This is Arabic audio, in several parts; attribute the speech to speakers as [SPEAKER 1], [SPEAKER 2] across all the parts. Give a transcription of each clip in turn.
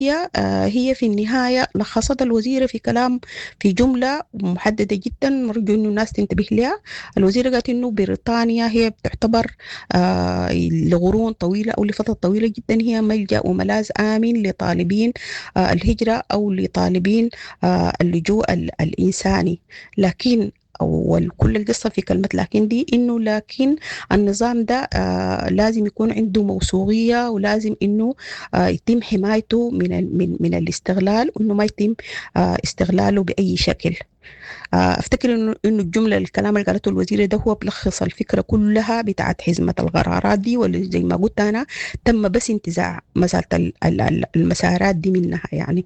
[SPEAKER 1] هي في النهاية لخصت الوزيرة في كلام في جملة محددة جدا، نرجو إنه الناس تنتبه لها. الوزيرة قالت إنه بريطانيا هي بتعتبر لقرون طويلة أو لفترة طويلة جدا هي ملجأ وملاذ آمن لطالبين الهجرة أو لطالبين اللجوء الإنساني. لكن وكل القصة في كلمة لكن دي إنه لكن النظام ده لازم يكون عنده موثوقية، ولازم إنه يتم حمايته من الاستغلال، وإنه ما يتم استغلاله بأي شكل. افتكر انه الجمله الكلام اللي قالته الوزيره ده هو بلخص الفكره كلها بتاعت حزمه القرارات دي، واللي زي ما قلت انا تم بس انتزاع مساله المسارات دي منها يعني.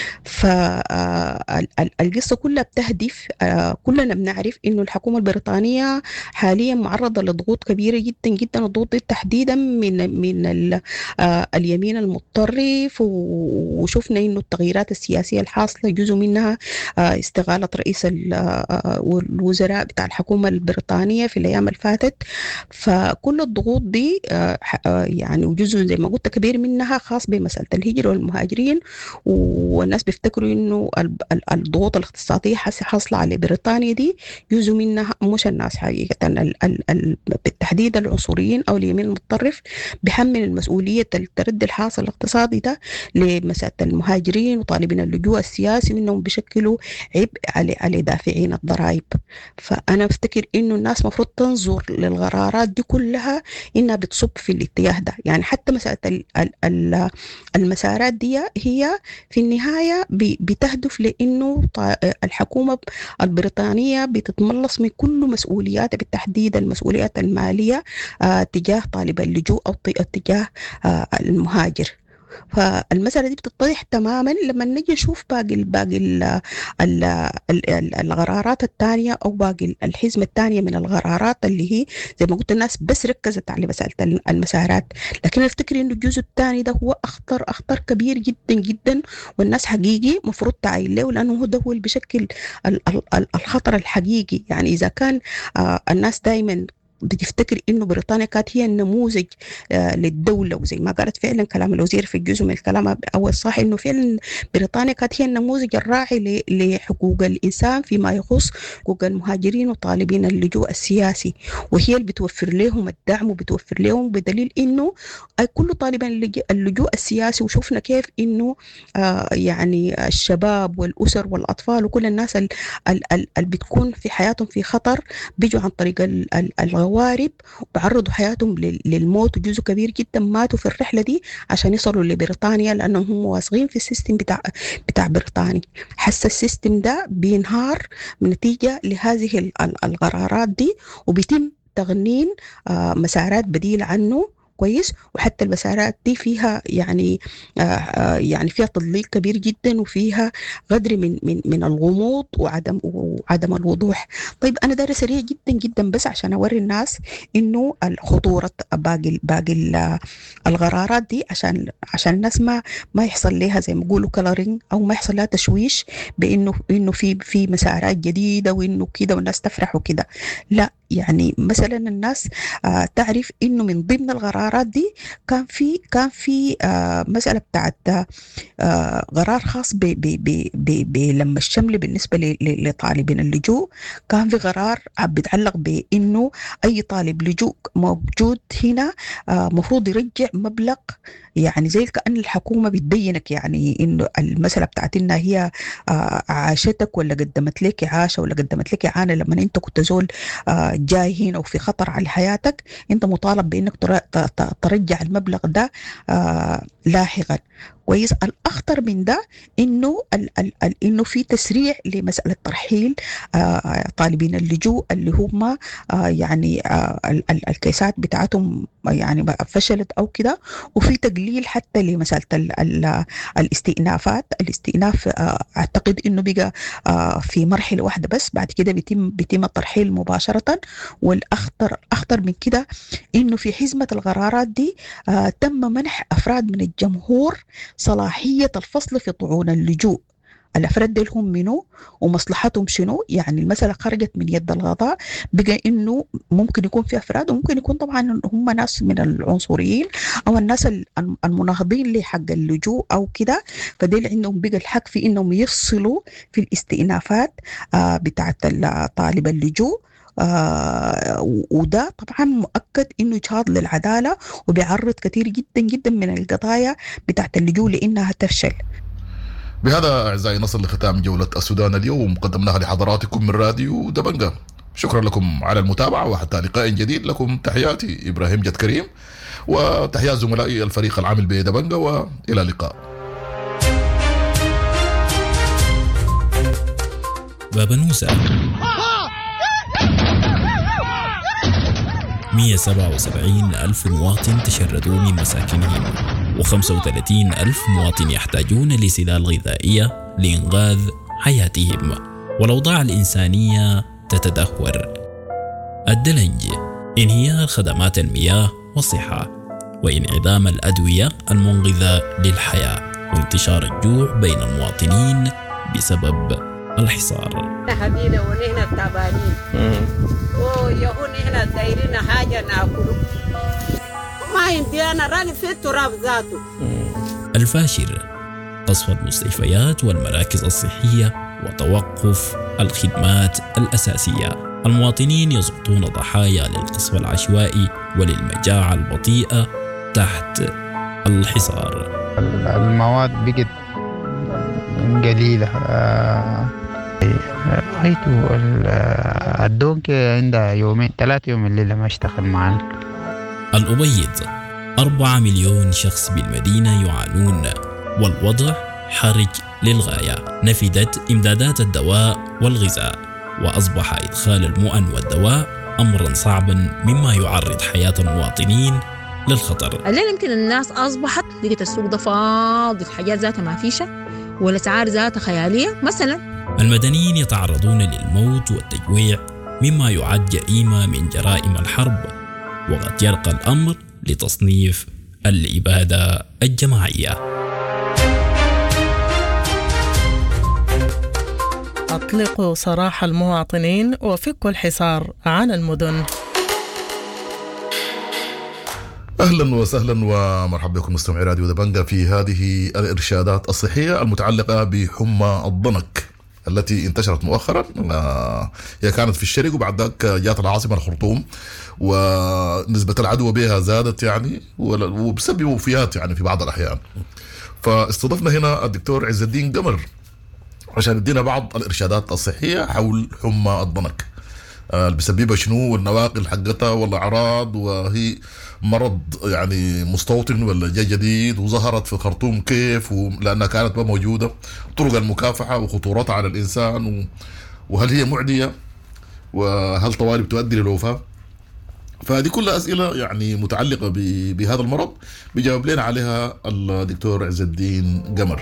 [SPEAKER 1] فالقصة كلها بتهدف، كلنا بنعرف إنه الحكومة البريطانية حاليا معرضة لضغوط كبيرة جدا جدا، الضغوط دي تحديدا من اليمين المتطرف، وشفنا إنه التغييرات السياسية الحاصلة جزء منها استقالة رئيس الوزراء بتاع الحكومة البريطانية في الأيام اللي فاتت. فكل الضغوط دي يعني وجزء زي ما قلت كبير منها خاص بمسألة الهجرة والمهاجرين. والناس بيفتكروا انه الضغوط الاقتصاديه حاصله على بريطانيا دي جزء منها، مش الناس حقيقه بالتحديد العنصريين او اليمين المتطرف بيحمل المسؤوليه التردي الحاصل الاقتصادي ده لمساله المهاجرين وطالبين اللجوء السياسي، منهم بيشكلوا عبء على دافعين الضرائب. فانا افتكر انه الناس مفروض تنظر للقرارات دي كلها انها بتصب في الاتجاه ده. يعني حتى مساله المسارات دي هي في النهاية بتهدف لأنه الحكومة البريطانية بتتملص من كل مسؤولياتها، بالتحديد المسؤوليات المالية تجاه طالب اللجوء أو تجاه المهاجر. فالمسألة دي بتتضح تماما لما نجي نشوف القرارات الثانية أو باقي الحزمة الثانية من القرارات اللي هي زي ما قلت الناس بس ركزت على مسألة المسارات. لكن أفتكر إنه الجزء الثاني ده هو أخطر كبير جدا جدا، والناس حقيقي مفروض تعاين له، لأنه هو ده هو اللي بشكل الخطر الحقيقي. يعني إذا كان الناس دايما بتفتكر انه بريطانيا كانت هي النموذج للدوله، وزي ما قالت فعلا كلام الوزير في جزء من الكلام اول صح، انه فعلا بريطانيا كانت هي النموذج الراعي لحقوق الانسان فيما يخص حقوق المهاجرين وطالبين اللجوء السياسي، وهي اللي بتوفر لهم الدعم وبتوفر لهم، بدليل انه كل طالبان اللجوء السياسي، وشفنا كيف انه يعني الشباب والاسر والاطفال وكل الناس اللي بتكون في حياتهم في خطر بيجوا عن طريق الغوارب وعرضوا حياتهم للموت، وجزء كبير جدا ماتوا في الرحلة دي عشان يصلوا لبريطانيا، لأنهم هم واثقين في السيستم بتاع بريطانيا. حس السيستم ده بينهار نتيجة لهذه القرارات دي، وبيتم تغنين مسارات بديلة عنه كويس. وحتى المسارات دي فيها يعني فيها تضليل كبير جدا، وفيها قدر من الغموض وعدم الوضوح. طيب انا دايره سريع جدا جدا بس عشان اوري الناس انه الخطوره باقي القرارات دي، عشان الناس ما يحصل لها زي ما بيقولوا كلارينج، او ما يحصل لها تشويش بانه في مسارات جديده وانه كده والناس تفرح وكده. لا، يعني مثلا الناس تعرف انه من ضمن القرارات دي كان في مسألة بتاعت قرار خاص بلما الشمل بالنسبة لطالبين اللجوء. كان في قرار بيتعلق بانه اي طالب لجوء موجود هنا مفروض يرجع مبلغ، يعني زي كأن الحكومة بتبينك، يعني انه المسألة بتاعت انها هي عاشتك ولا قدمت لك عاشة ولا قدمت لك عانة لما انت كنت زول جاي هنا وفي خطر على حياتك، انت مطالب بانك ترجع المبلغ ده لاحقا. كويس. الاخطر من ده انه انه في تسريع لمساله ترحيل طالبين اللجوء اللي هم يعني الكيسات بتاعتهم يعني فشلت او كده، وفي تقليل حتى لمساله الاستئناف اعتقد انه بقى في مرحله واحده بس، بعد كده بيتم الترحيل مباشره. والاخطر من كده انه في حزمه القرارات دي تم منح افراد من الجمهور صلاحيه الفصل في طعون اللجوء الأفراد ديل هم منو ومصلحتهم شنو. يعني المسألة خرجت من يد القضاء، بقى إنه ممكن يكون في أفراد وممكن يكون طبعا هم ناس من العنصريين أو الناس المناهضين لحق اللجوء أو كده، فديل عندهم بقى الحق في إنهم يفصلوا في الاستئنافات بتاعت طالب اللجوء. وده طبعا مؤكد انه اجهاض للعداله وبيعرض كثير جدا جدا من القضايا بتاعت اللجوء لانها تفشل.
[SPEAKER 2] بهذا أعزائي نصل لختام جولة السودان اليوم، قدمناها لحضراتكم من راديو دبنجة. شكرا لكم على المتابعة، وحتى لقاء جديد. لكم تحياتي إبراهيم جد كريم، وتحيات زملائي الفريق العامل بدبنجة، وإلى اللقاء.
[SPEAKER 3] بابا نوسة 177 ألف مواطن تشردوا من مساكنهم، و35 ألف مواطن يحتاجون لسلال غذائية لإنقاذ حياتهم، والأوضاع الإنسانية تتدهور. الدلنج، انهيار خدمات المياه والصحة، وانعدام الأدوية المنقذة للحياة، وانتشار الجوع بين المواطنين بسبب الحصار.
[SPEAKER 4] حبيبي ونحن تعبانين ويهون هنا دايرين حاجة ناكله، ما عندي أنا راني في التراب ذاته.
[SPEAKER 3] الفاشر، قصف المستشفيات والمراكز الصحية وتوقف الخدمات الأساسية. المواطنين يسقطون ضحايا للقصف العشوائي وللمجاعة البطيئة تحت الحصار.
[SPEAKER 5] المواد بقت قليلة. رأيته الدونك عندها يومين 3 يوم الليلة ما اشتغل معنا.
[SPEAKER 3] الأبيض، 4 مليون شخص بالمدينة يعانون، والوضع حرج للغاية. نفدت إمدادات الدواء والغذاء، وأصبح إدخال المؤن والدواء أمرا صعبا مما يعرض حياة المواطنين للخطر.
[SPEAKER 6] الليل يمكن الناس أصبحت لقيت السوق ده فاضي، الحاجات ذاتها ما فيشة، والأسعار ذاتها خيالية. مثلا
[SPEAKER 3] المدنيين يتعرضون للموت والتجويع مما يعد جريمة من جرائم الحرب، وقد يرقى الأمر لتصنيف الإبادة الجماعية.
[SPEAKER 7] أطلقوا سراح المواطنين وفكوا الحصار عن المدن.
[SPEAKER 2] أهلا وسهلا ومرحبا بكم مستمعي راديو دبنجة في هذه الإرشادات الصحية المتعلقة بحمى الضنك التي انتشرت مؤخرا. هي كانت في الشرق، وبعد ذلك جاءت العاصمة الخرطوم، ونسبة العدوى بها زادت يعني، وبسبب وفيات يعني في بعض الأحيان. فاستضفنا هنا الدكتور عز الدين قمر عشان يدينا بعض الإرشادات الصحية حول حمى الضنك، بسببها شنو، والنواقل حقتها والأعراض، وهي مرض يعني مستوطن ولا جاي جديد، وظهرت في الخرطوم كيف، لأنها كانت ما موجودة، طرق المكافحة وخطورتها على الإنسان، وهل هي معدية، وهل طوارئ بتؤدي للوفاة. فهذه كلها أسئلة يعني متعلقة بهذا المرض بيجاوب لنا عليها الدكتور عز الدين قمر.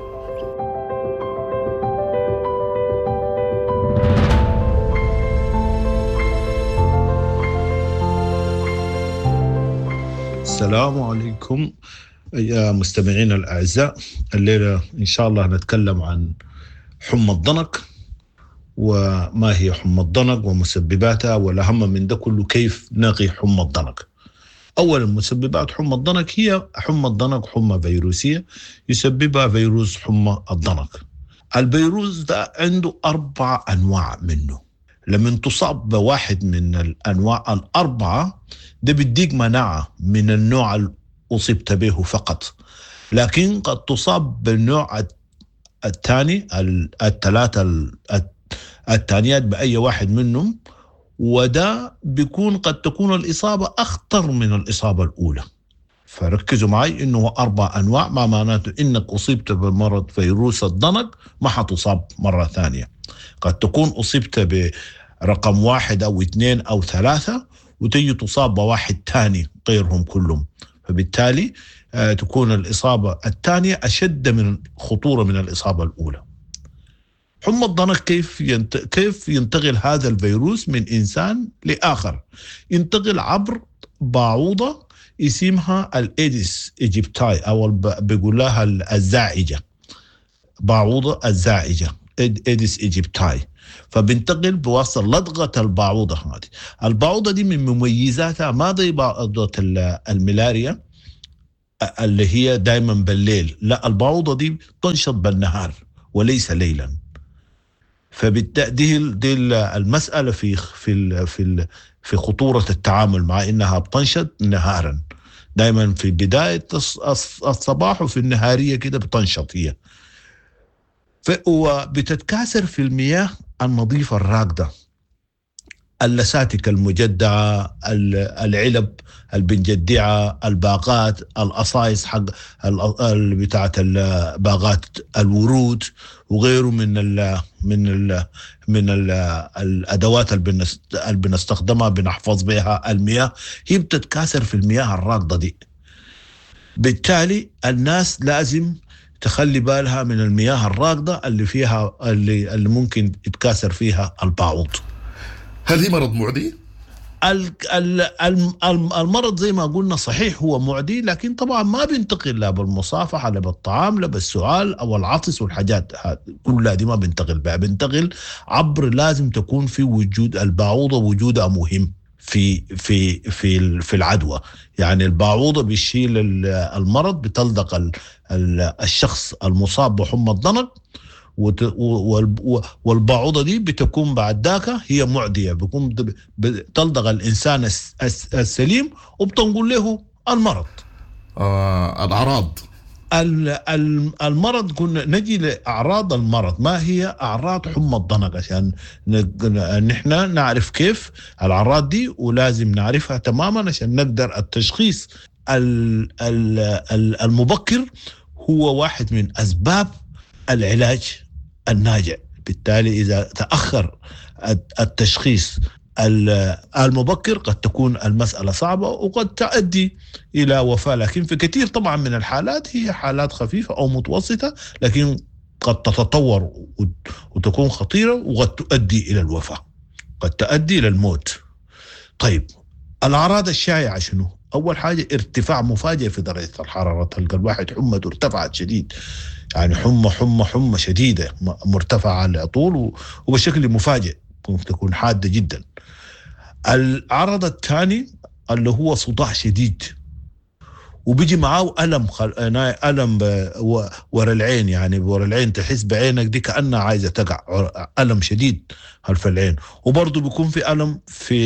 [SPEAKER 8] السلام عليكم يا مستمعين الأعزاء. الليلة إن شاء الله نتكلم عن حمى الضنك، وما هي حمى الضنك ومسبباتها، والأهم من ده كله كيف نقي حمى الضنك. أولا، مسببات حمى الضنك هي حمى الضنك حمى فيروسية يسببها فيروس حمى الضنك. الفيروس ده عنده 4 أنواع منه. لما تصاب بواحد من الأنواع ال4 ده بيديك مناعة من النوع اللي أصبت به فقط، لكن قد تصاب بالنوع الثاني، ال3 الثانيات بأي واحد منهم، وده بيكون قد تكون الإصابة أخطر من الإصابة الأولى. فركزوا معي إنه 4 أنواع، ما معناته إنك أصبت بمرض فيروس الضنك ما حتصاب مرة ثانية. قد تكون أصبت برقم 1 أو 2 أو 3، وتيجي تصاب بواحد تاني غيرهم كلهم، فبالتالي تكون الإصابة الثانية أشد من خطورة من الإصابة الأولى. حمى الضنك كيف ينتقل هذا الفيروس من إنسان لآخر؟ ينتقل عبر بعوضة اسمها الإيديس إيجيبتاي، أو بيقول لها الزائجة. البعوضة الزائجة إيديس إيجيبتاي، فبنتقل بواسطة لدغة البعوضة هذه. البعوضة دي من مميزاتها ما زي بعوضة الملاريا اللي هي دائما بالليل، لا، البعوضة دي تنشط بالنهار وليس ليلا. فبالتالي دي المسألة في خطورة التعامل مع إنها بتنشط نهارا، دائما في بداية الصباح وفي النهارية كده بتنشط هي. وبتتكاثر في المياه النظيفة الراكدة، اللساتك المجدعة، العلب البنجدعة، الباقات، الأصايص حق بتاعة الباقات الورود وغيره من الأدوات اللي بنستخدمها بنحفظ بها المياه، هي بتتكاثر في المياه الراكدة دي. بالتالي الناس لازم تخلي بالها من المياه الراكدة اللي فيها اللي ممكن يتكاثر فيها البعوض.
[SPEAKER 2] هل هي مرض معدي؟
[SPEAKER 8] المرض زي ما قلنا صحيح هو معدي، لكن طبعا ما بينتقل لا بالمصافحة لا بالطعام لا بالسؤال أو العطس والحاجات كلها دي ما بينتقل بها، بينتقل عبر لازم تكون في وجود البعوضة، وجودها مهم في العدوى. يعني البعوضة بيشيل المرض، بتلدق الشخص المصاب بحمى الضنك، والبعوضة دي بتكون بعد ذاك هي معدية، بتلدغ الإنسان السليم وبتنقل له المرض.
[SPEAKER 2] الأعراض
[SPEAKER 8] المرض كنا نجي لأعراض المرض. ما هي أعراض حمى الضنك عشان نحن نعرف كيف الأعراض دي، ولازم نعرفها تماما عشان نقدر التشخيص المبكر هو واحد من أسباب العلاج الناجع. بالتالي إذا تأخر التشخيص المبكر قد تكون المسألة صعبة وقد تؤدي إلى وفاة، لكن في كثير طبعا من الحالات هي حالات خفيفة أو متوسطة، لكن قد تتطور وتكون خطيرة وقد تؤدي إلى الوفاة، قد تؤدي إلى الموت. طيب الأعراض الشائعة شنو؟ أول حاجة ارتفاع مفاجئ في درجة الحرارة، تلقى الواحد حمته ارتفعت شديد، يعني حمى شديدة مرتفعة على طول وبشكل مفاجئ، تكون حادة جدا. العرض الثاني اللي هو صداع شديد، وبيجي معاه ألم ورا العين، يعني ورا العين تحس بعينك دي كأنها عايزة تقع، ألم شديد خلف العين. وبرضه بيكون في ألم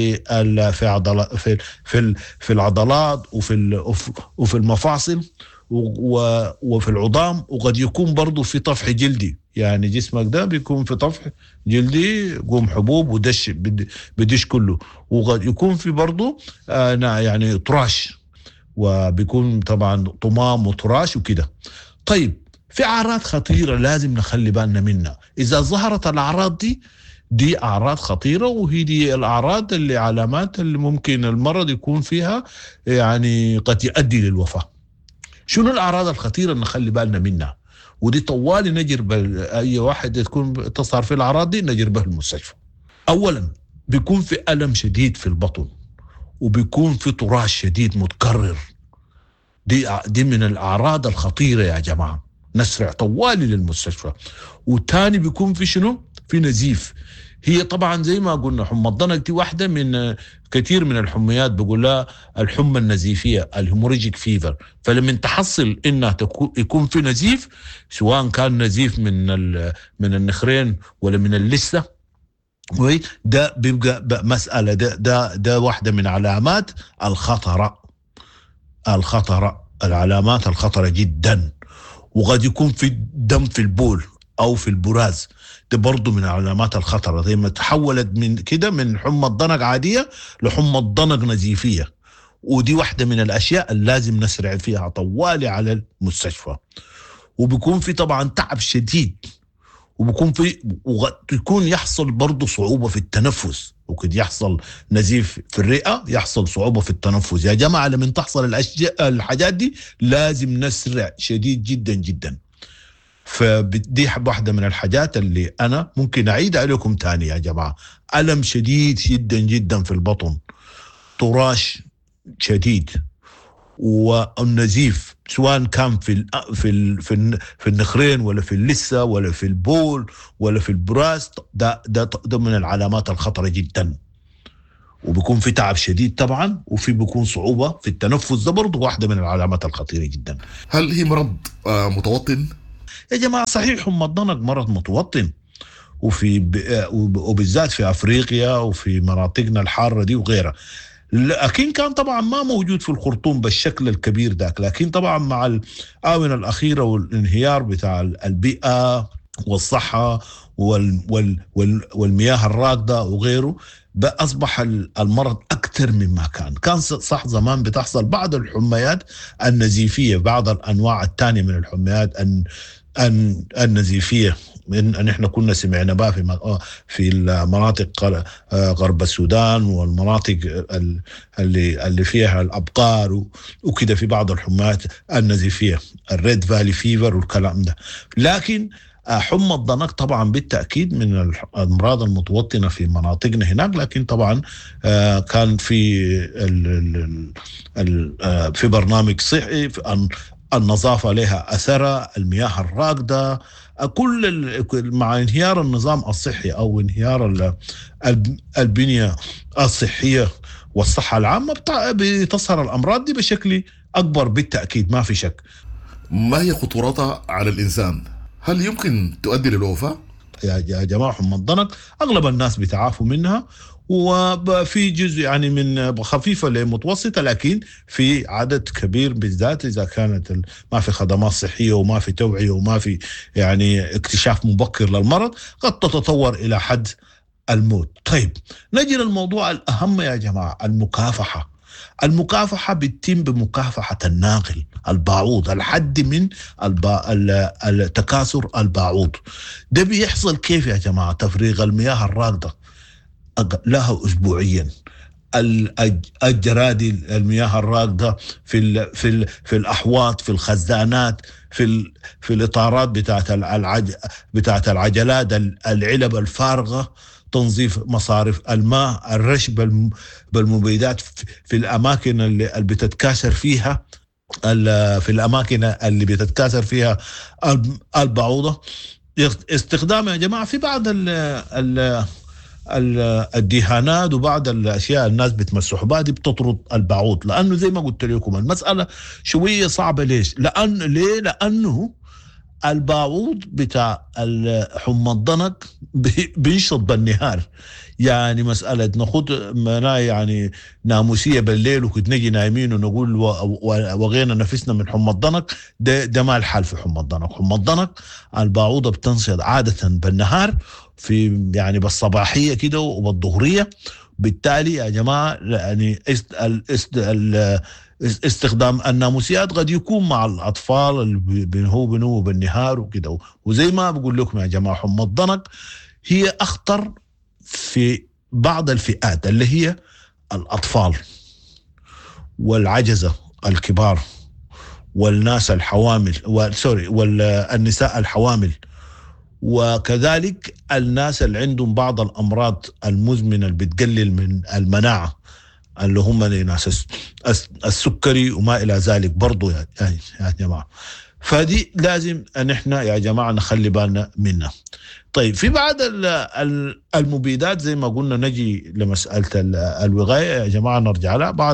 [SPEAKER 8] في العضلات وفي المفاصل وفي العظام، وقد يكون برضو في طفح جلدي، يعني جسمك ده بيكون في طفح جلدي، يقوم حبوب ودش بدش كله، وقد يكون في برضو يعني طراش، وبيكون طبعا طمام وطراش وكده. طيب في أعراض خطيرة لازم نخلي بالنا منها. إذا ظهرت الأعراض دي أعراض خطيرة، وهي دي الأعراض اللي علامات اللي ممكن المرض يكون فيها يعني قد يؤدي للوفاة. شنو الأعراض الخطيرة اللي نخلي بالنا منها؟ ودي طوالي نجرب أي واحد تكون تظهر في الأعراض دي نجربه المستشفى. أولا بيكون في ألم شديد في البطن، وبيكون في طراش شديد متكرر، دي من الأعراض الخطيرة يا جماعة، نسرع طوالي للمستشفى. وتاني بيكون في شنو؟ في نزيف. هي طبعا زي ما قلنا حمى الضنك دي واحدة من كثير من الحميات بقول لها الحمى النزيفية، الهيموريجيك فيفر. فلما تحصل انها يكون في نزيف، سواء كان نزيف من النخرين ولا من اللثة، ده بيبقى مسألة، ده واحدة من علامات الخطرة، العلامات الخطرة جدا. وقد يكون في دم في البول أو في البراز، ده برضو من علامات الخطرة، زي ما تحولت من كده من حمى الضنك عادية لحمى الضنك نزيفية. ودي واحدة من الأشياء اللي لازم نسرع فيها طوالي على المستشفى. وبيكون في طبعا تعب شديد، ويكون يحصل برضو صعوبة في التنفس، وقد يحصل نزيف في الرئة، يحصل صعوبة في التنفس. يا جماعة لما تحصل الحاجات دي لازم نسرع شديد جدا جدا. فدي واحدة من الحاجات اللي أنا ممكن أعيد عليكم تاني يا جماعة. ألم شديد جدا جدا في البطن، طراش شديد، والنزيف سواء كان في النخرين ولا في اللثة ولا في البول ولا في البراز، ده من العلامات الخطرة جدا، وبيكون في تعب شديد طبعا، وفي بيكون صعوبة في التنفس، ده برضه واحدة من العلامات الخطيرة جدا.
[SPEAKER 2] هل هي مرض متوطن؟
[SPEAKER 8] يا جماعة صحيح حمى الضنك مرض متوطن، وبالذات في أفريقيا وفي مناطقنا الحارة دي وغيرها، لكن كان طبعا ما موجود في الخرطوم بالشكل الكبير ذاك، لكن طبعا مع الآونة الأخيرة والانهيار بتاع البيئة والصحة والمياه الراكدة وغيره، أصبح المرض أكثر مما كان صح زمان بتحصل بعض الحميات النزيفية، بعض الأنواع الثانية من الحميات النزيفية ان احنا كنا سمعنا بها في المناطق غرب السودان والمناطق اللي فيها الابقار وكده، في بعض الحميات النزيفيه الريد فالي فيفر والكلام ده. لكن حمى الضنك طبعا بالتاكيد من الامراض المتوطنه في مناطقنا هناك، لكن طبعا كان في برنامج صحي، النظافه لها اثرها، المياه الراكده، كل مع انهيار النظام الصحي او انهيار البنية الصحية والصحة العامة بتظهر الأمراض دي بشكل أكبر بالتأكيد، ما في شك.
[SPEAKER 2] ما هي خطورتها على الإنسان؟ هل يمكن تؤدي للوفاة؟
[SPEAKER 8] يا جماعة حمى الضنك أغلب الناس بتعافوا منها، وفي جزء يعني من خفيفة لمتوسطة، لكن في عدد كبير بالذات إذا كانت ما في خدمات صحية وما في توعية وما في يعني اكتشاف مبكر للمرض، قد تتطور إلى حد الموت. طيب نجي للموضوع الأهم يا جماعة، المكافحة بتتم بمكافحة الناقل البعوض، الحد من التكاثر البعوض. ده بيحصل كيف يا جماعة؟ تفريغ المياه الراكدة لها أسبوعيا، الجرادي المياه الراكدة في الأحواض، في الخزانات، في الإطارات بتاعت العجلات، العلب الفارغة، تنظيف مصارف الماء، الرش بالمبيدات في الأماكن اللي بتتكاثر فيها، في الأماكن اللي بتتكاثر فيها البعوضة. استخدام يا جماعة في بعض الدهانات وبعض الاشياء الناس بتمسحوا بها دي بتطرد البعوض، لانه زي ما قلت لكم المساله شويه صعبه. ليش؟ لانه البعوض بتاع حمى الضنك بينشط بالنهار، يعني مسألة ناخد مناي يعني ناموسية بالليل وكنت نجي نايمين ونقول وغينا نفسنا من حمى الضنك، ده ما الحال في حمى الضنك. حمى الضنك البعوضة بتنشط عادة بالنهار، في يعني بالصباحية كده وبالظهرية. بالتالي يا جماعة يعني استخدام الناموسيات قد يكون مع الأطفال اللي بينهوا بالنهار وكده. وزي ما بقول لكم يا جماعة حمى الضنك هي أخطر في بعض الفئات اللي هي الأطفال والعجزة الكبار والناس الحوامل والنساء الحوامل، وكذلك الناس اللي عندهم بعض الأمراض المزمنة اللي بتقلل من المناعة، اللي هم ناس السكري وما إلى ذلك برضو يا جماعة. فدي لازم أن احنا يا جماعة نخلي بالنا منها. طيب في بعض المبيدات زي ما قلنا، نجي لمسألة الوقاية يا جماعة نرجع لها. بعض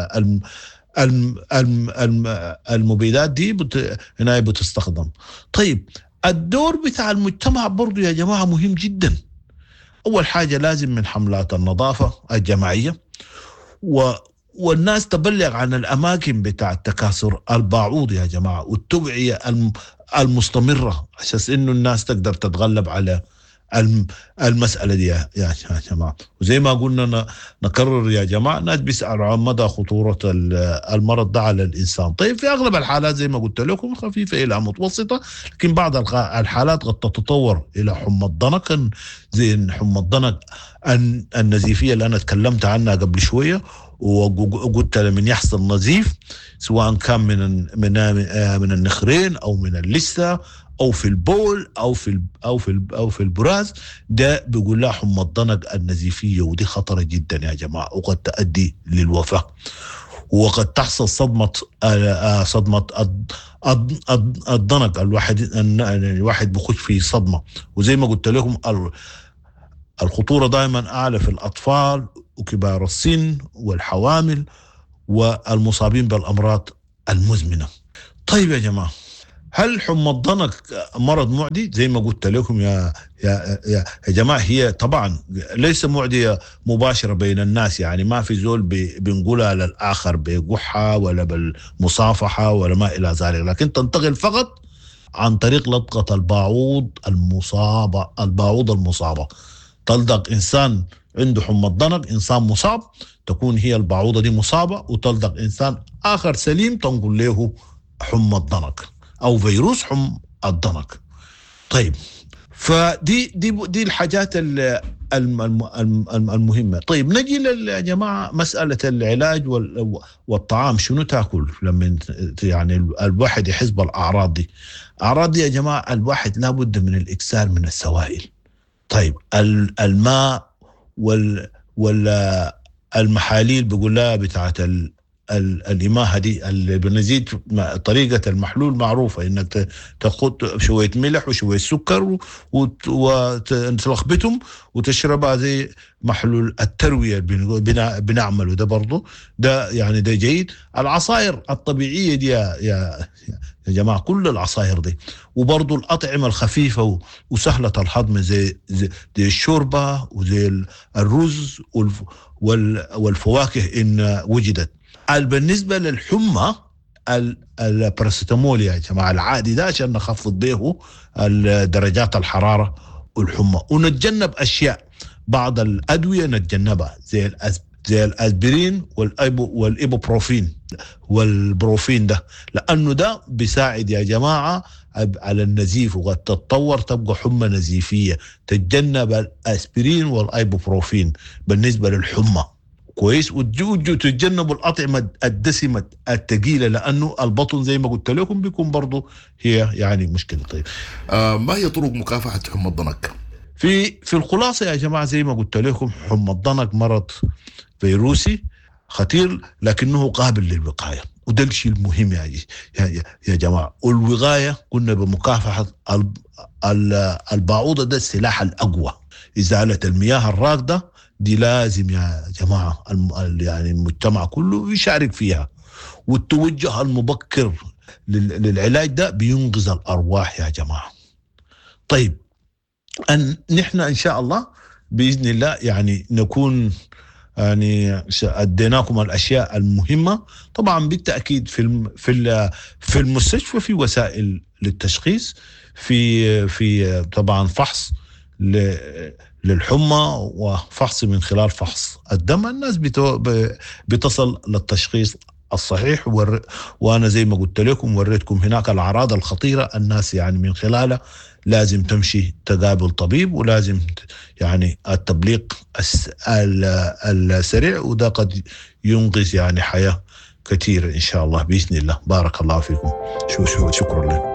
[SPEAKER 8] المبيدات دي هنا بتستخدم. طيب الدور بتاع المجتمع برضو يا جماعة مهم جدا. أول حاجة لازم من حملات النظافة الجماعية، والناس تبلغ عن الأماكن بتاع تكاثر البعوض يا جماعة، والتوعية المستمرة عشان إنه الناس تقدر تتغلب على المسألة دي يا جماعة. وزي ما قلنا نكرر يا جماعة، الناس بيسألوا عن مدى خطورة المرض ده على الإنسان. طيب في أغلب الحالات زي ما قلت لكم خفيفة إلى متوسطة، لكن بعض الحالات قد تتطور إلى حمى الضنك، زي حمى الضنك النزيفية اللي أنا تكلمت عنها قبل شوية، وقلت من يحصل نزيف سواء كان من النخرين أو من اللثة أو في البول أو في البراز، ده بيقول لها حمى الضنك النزيفية، ودي خطرة جدا يا جماعة وقد تؤدي للوفاة. وقد تحصل صدمة الضنك. الواحد بخش في صدمة، وزي ما قلت لكم الخطورة دائما أعلى في الأطفال وكبار السن والحوامل والمصابين بالأمراض المزمنة. طيب يا جماعة، هل حمى الضنك مرض معدي؟ زي ما قلت لكم يا جماعة، هي طبعا ليس معدية مباشرة بين الناس، يعني ما في زول بنقولها للآخر بقحة ولا بالمصافحة ولا ما إلى ذلك، لكن تنتقل فقط عن طريق لطقة الباعوض المصابة. تلدغ إنسان عنده حمى الضنك، إنسان مصاب، تكون هي الباعوضة دي مصابة، وتلدغ إنسان آخر سليم تنقل له حمى الضنك أو فيروس حمى الضنك. طيب، فدي الحاجات المهمة. طيب، نجي يا جماعة مسألة العلاج والطعام. شنو تأكل لما يعني الواحد يحس بالأعراض دي؟ أعراض دي يا جماعة الواحد لابد من الإكثار من السوائل. طيب، الماء والمحاليل بيقول لها بتاعت الإماهة دي اللي بنزيد طريقة المحلول معروفة، إنك تاخد شوية ملح وشوية سكر وتلخبطهم وتشربها زي محلول التروية بنعمله ده برضو، ده يعني ده جيد. العصائر الطبيعية دي يا جماعة، كل العصائر دي، وبرضو الأطعمة الخفيفة وسهلة الهضم زي الشوربة وزي الرز والفواكه إن وجدت. بالنسبة للحمى الباراسيتامول يا جماعة العادي ده عشان نخفض به درجات الحرارة والحمى، ونتجنب أشياء، بعض الأدوية نتجنبها زي الأسبرين والإيبوبروفين والبروفين ده، لأنه ده بيساعد يا جماعة على النزيف، وقد تتطور تبقى حمى نزيفية. تتجنب الأسبرين والإيبوبروفين بالنسبة للحمى كويس، وتجوا تتجنبوا الأطعمة الدسمة الثقيلة، لأنه البطن زي ما قلت لكم بيكون برضو هي يعني مشكلة. طيب،
[SPEAKER 2] ما هي طرق مكافحة حمى الضنك؟
[SPEAKER 8] في الخلاصة يا جماعة زي ما قلت لكم، حمى الضنك مرض فيروسي خطير لكنه قابل للوقاية، وده الشيء المهم يا جماعة. والوقاية قلنا بمكافحة الباعوضة، ده السلاح الأقوى. إزالة المياه الراكدة دي لازم يا جماعة يعني المجتمع كله يشارك فيها، والتوجه المبكر للعلاج ده بينقذ الأرواح يا جماعة. طيب، نحن إن شاء الله بإذن الله يعني نكون يعني أديناكم الأشياء المهمة. طبعا بالتأكيد في المستشفى في وسائل للتشخيص، في طبعا فحص للحمى وفحص من خلال فحص الدم. الناس بتصل للتشخيص الصحيح، وأنا زي ما قلت لكم وريتكم هناك الأعراض الخطيرة الناس يعني من خلالها لازم تمشي تقابل طبيب، ولازم يعني التبليغ السريع، وده قد ينقذ يعني حياة كثيرة إن شاء الله بإذن الله. بارك الله فيكم. شكرا لكم.